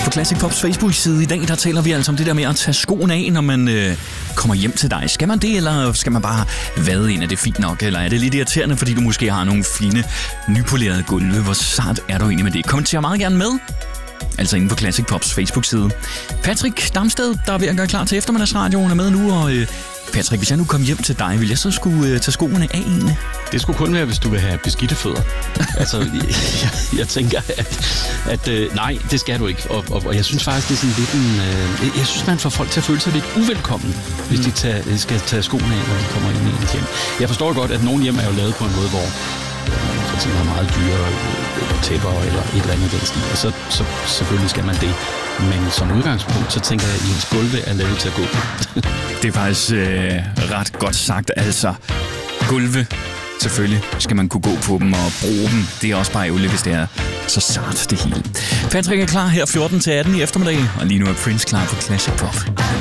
På Classic Pops Facebook-side i dag, der taler vi altså om det der med at tage skoene af, når man kommer hjem til dig. Skal man det, eller skal man bare vade ind? Er det fint nok, eller er det lidt irriterende, fordi du måske har nogle fine, nypolerede gulve? Hvor sart er du egentlig med det? Kommenter meget gerne med. Altså inde på Classic Pops Facebook-side. Patrick Damsted, der er ved at gøre klar til eftermiddagsradioen, er med nu, og Patrick, hvis jeg nu kom hjem til dig, vil jeg så skulle tage skoene af egentlig? Det skulle kun være, hvis du vil have beskidte fødder. Altså, jeg tænker, at nej, det skal du ikke. Og jeg synes faktisk, det er sådan lidt en... jeg synes, man får folk til at føle sig lidt uvelkommen, hvis de skal tage skoene af, når de kommer ind i et hjem. Jeg forstår godt, at nogle hjem er jo lavet på en måde, hvor for eksempel har meget dyre tæpper eller et eller andet den stil, og så selvfølgelig skal man det. Men som udgangspunkt, så tænker jeg, at ens gulve er lavet til at gå. Det er faktisk ret godt sagt, altså gulve. Selvfølgelig skal man kunne gå på dem og bruge dem. Det er også bare ærgerligt, hvis det er så sart det hele. Patrick er klar her 14-18 i eftermiddag, og lige nu er Prince klar på Classic Pop.